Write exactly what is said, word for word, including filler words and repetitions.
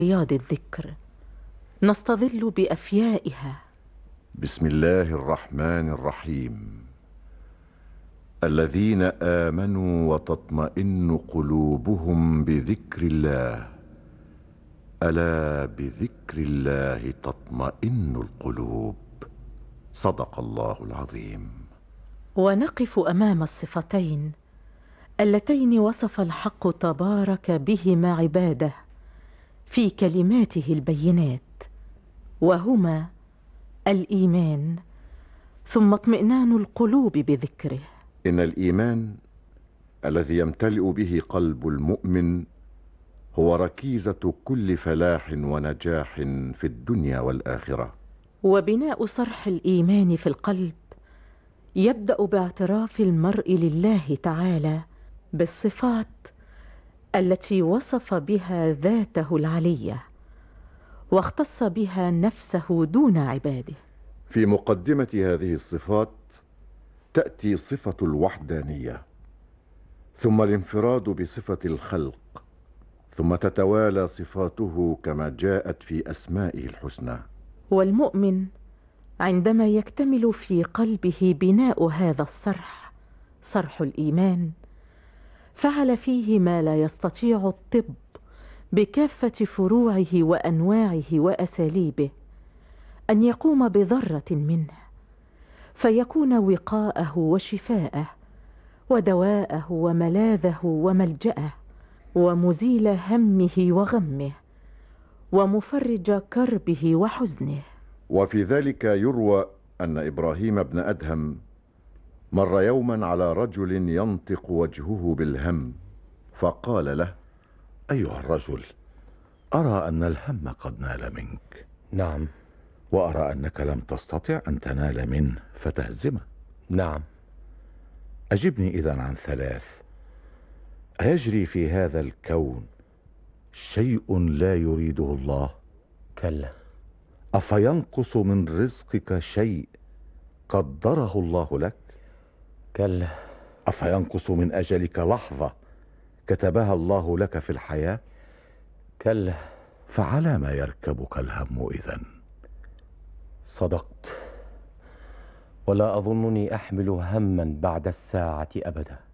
رياض الذكر نستظل بأفيائها. بسم الله الرحمن الرحيم. الذين آمنوا وتطمئن قلوبهم بذكر الله، ألا بذكر الله تطمئن القلوب. صدق الله العظيم. ونقف أمام الصفتين اللتين وصف الحق تبارك بهما عباده في كلماته البينات، وهما الإيمان ثم اطمئنان القلوب بذكره. إن الإيمان الذي يمتلئ به قلب المؤمن هو ركيزة كل فلاح ونجاح في الدنيا والآخرة. وبناء صرح الإيمان في القلب يبدأ باعتراف المرء لله تعالى بالصفات التي وصف بها ذاته العلية واختص بها نفسه دون عباده. في مقدمة هذه الصفات تأتي صفة الوحدانية، ثم الانفراد بصفة الخلق، ثم تتوالى صفاته كما جاءت في أسمائه الحسنى. والمؤمن عندما يكتمل في قلبه بناء هذا الصرح، صرح الإيمان، فعل فيه ما لا يستطيع الطب بكافة فروعه وأنواعه وأساليبه أن يقوم بذرة منه، فيكون وقاءه وشفاءه ودواءه وملاذه وملجأه ومزيل همه وغمه ومفرج كربه وحزنه. وفي ذلك يروى أن إبراهيم بن أدهم مر يوما على رجل ينطق وجهه بالهم، فقال له: أيها الرجل، أرى أن الهم قد نال منك. نعم. وأرى أنك لم تستطع أن تنال منه فتهزمه. نعم. أجبني إذن عن ثلاث: أيجري في هذا الكون شيء لا يريده الله؟ كلا. أفينقص من رزقك شيء قدره الله لك؟ كلا. أفينقص من أجلك لحظة كتبها الله لك في الحياة؟ كلا. فعلى ما يركبك الهم إذن؟ صدقت، ولا أظنني أحمل هما بعد الساعة أبدا.